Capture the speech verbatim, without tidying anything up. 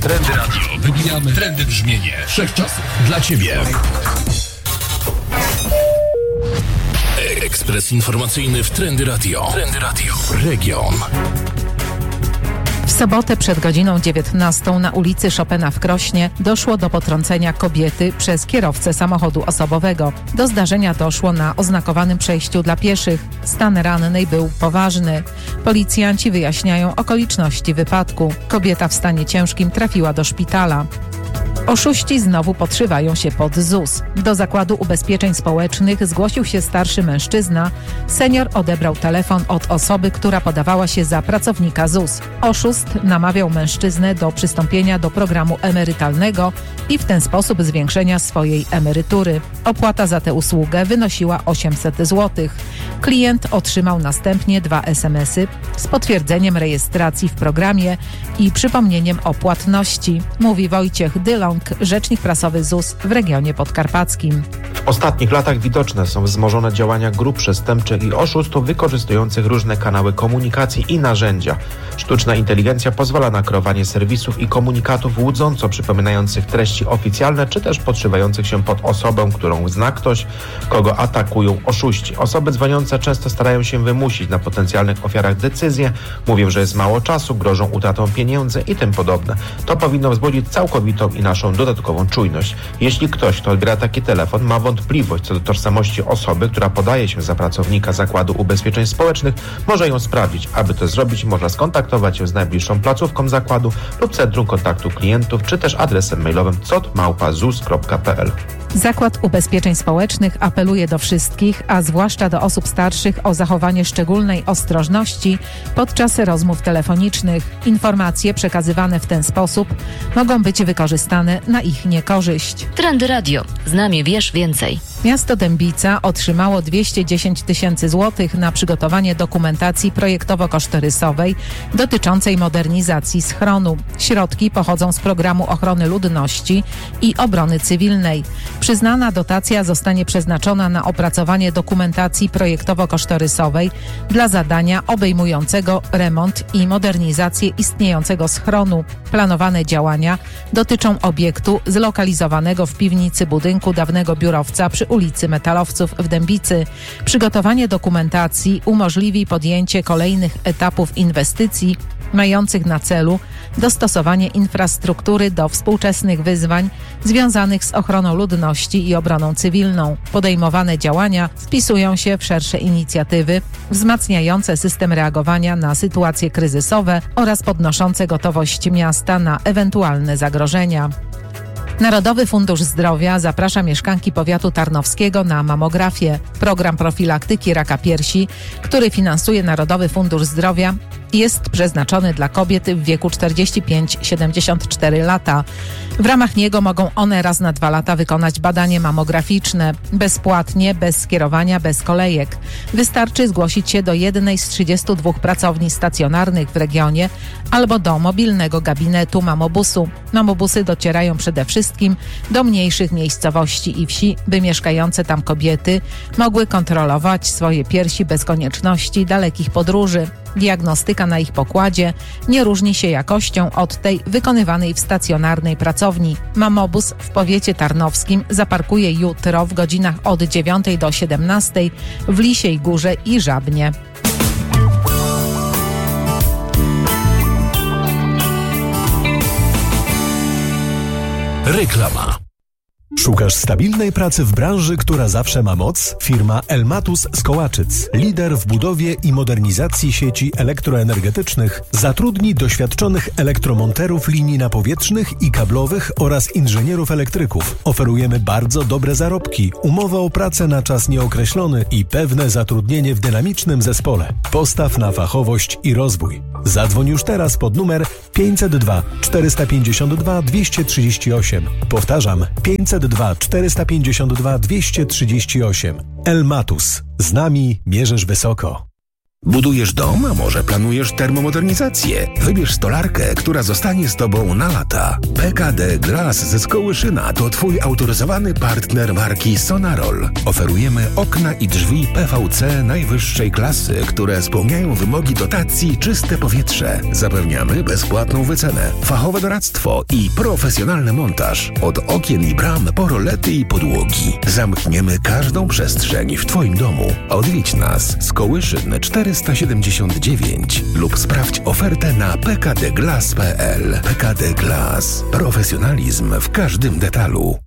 Trendy Radio. Wybijamy trendy brzmienie wszechczasów dla Ciebie. Ekspres informacyjny w Trendy Radio. Trendy Radio. Region. W sobotę przed godziną dziewiętnastą na ulicy Chopina w Krośnie doszło do potrącenia kobiety przez kierowcę samochodu osobowego. Do zdarzenia doszło na oznakowanym przejściu dla pieszych. Stan rannej był poważny. Policjanci wyjaśniają okoliczności wypadku. Kobieta w stanie ciężkim trafiła do szpitala. Oszuści znowu podszywają się pod Z U S. Do Zakładu Ubezpieczeń Społecznych zgłosił się starszy mężczyzna. Senior odebrał telefon od osoby, która podawała się za pracownika Z U S. Oszust namawiał mężczyznę do przystąpienia do programu emerytalnego i w ten sposób zwiększenia swojej emerytury. Opłata za tę usługę wynosiła osiemset złotych. Klient otrzymał następnie dwa es em esy z potwierdzeniem rejestracji w programie i przypomnieniem o płatności, mówi Wojciech Dylong, rzecznik prasowy Z U S w regionie podkarpackim. W ostatnich latach widoczne są wzmożone działania grup przestępczych i oszustów wykorzystujących różne kanały komunikacji i narzędzia. Sztuczna inteligencja pozwala na kreowanie serwisów i komunikatów łudząco przypominających treści oficjalne, czy też podszywających się pod osobę, którą zna ktoś, kogo atakują oszuści. Osoby dzwoniące często starają się wymusić na potencjalnych ofiarach decyzję, mówią, że jest mało czasu, grożą utratą pieniędzy i tym podobne. To powinno wzbudzić całkowitą i naszą dodatkową czujność. Jeśli ktoś, kto odbiera taki telefon, ma wątpliwość co do tożsamości osoby, która podaje się za pracownika Zakładu Ubezpieczeń Społecznych, może ją sprawdzić. Aby to zrobić, można skontaktować się z najbliższą placówką zakładu lub Centrum Kontaktu Klientów, czy też adresem mailowym c o t małpa z u s kropka p l. Zakład Ubezpieczeń Społecznych apeluje do wszystkich, a zwłaszcza do osób starszych, o zachowanie szczególnej ostrożności podczas rozmów telefonicznych. Informacje przekazywane w ten sposób mogą być wykorzystane na ich niekorzyść. Trendy Radio. Z nami wiesz więcej. Miasto Dębica otrzymało dwieście dziesięć tysięcy złotych na przygotowanie dokumentacji projektowo-kosztorysowej dotyczącej modernizacji schronu. Środki pochodzą z Programu Ochrony Ludności i Obrony Cywilnej. Przyznana dotacja zostanie przeznaczona na opracowanie dokumentacji projektowo-kosztorysowej dla zadania obejmującego remont i modernizację istniejącego schronu. Planowane działania dotyczą obiektu zlokalizowanego w piwnicy budynku dawnego biurowca przy ulicy Metalowców w Dębicy. Przygotowanie dokumentacji umożliwi podjęcie kolejnych etapów inwestycji mających na celu dostosowanie infrastruktury do współczesnych wyzwań związanych z ochroną ludności i obroną cywilną. Podejmowane działania wpisują się w szersze inicjatywy wzmacniające system reagowania na sytuacje kryzysowe oraz podnoszące gotowość miasta na ewentualne zagrożenia. Narodowy Fundusz Zdrowia zaprasza mieszkanki powiatu tarnowskiego na mamografię. Program profilaktyki raka piersi, który finansuje Narodowy Fundusz Zdrowia, jest przeznaczony dla kobiet w wieku czterdzieści pięć do siedemdziesięciu czterech lat. W ramach niego mogą one raz na dwa lata wykonać badanie mamograficzne bezpłatnie, bez skierowania, bez kolejek. Wystarczy zgłosić się do jednej z trzydziestu dwóch pracowni stacjonarnych w regionie albo do mobilnego gabinetu mamobusu. Mamobusy docierają przede wszystkim do mniejszych miejscowości i wsi, by mieszkające tam kobiety mogły kontrolować swoje piersi bez konieczności dalekich podróży. Diagnostyka na ich pokładzie nie różni się jakością od tej wykonywanej w stacjonarnej pracowni. Mamobus w powiecie tarnowskim zaparkuje jutro w godzinach od dziewiątej do siedemnastej w Lisiej Górze i Żabnie. Reklama. Szukasz stabilnej pracy w branży, która zawsze ma moc? Firma Elmatus z Kołaczyc, lider w budowie i modernizacji sieci elektroenergetycznych, zatrudni doświadczonych elektromonterów linii napowietrznych i kablowych oraz inżynierów elektryków. Oferujemy bardzo dobre zarobki, umowę o pracę na czas nieokreślony i pewne zatrudnienie w dynamicznym zespole. Postaw na fachowość i rozwój. Zadzwoń już teraz pod numer pięćset dwa czterysta pięćdziesiąt dwa dwieście trzydzieści osiem. Powtarzam, pięćset dwa czterysta pięćdziesiąt dwa dwieście trzydzieści osiem. Elmatus. Z nami mierzysz wysoko. Budujesz dom, a może planujesz termomodernizację? Wybierz stolarkę, która zostanie z Tobą na lata. P K D Glass ze Skołyszyna to Twój autoryzowany partner marki Sonarol. Oferujemy okna i drzwi P V C najwyższej klasy, które spełniają wymogi dotacji Czyste Powietrze. Zapewniamy bezpłatną wycenę, fachowe doradztwo i profesjonalny montaż. Od okien i bram po rolety i podłogi. Zamkniemy każdą przestrzeń w Twoim domu. Odwiedź nas. Skołyszyn czterysta siedemdziesiąt dziewięć lub sprawdź ofertę na p k d glass kropka p l. P K D Glass. Profesjonalizm w każdym detalu.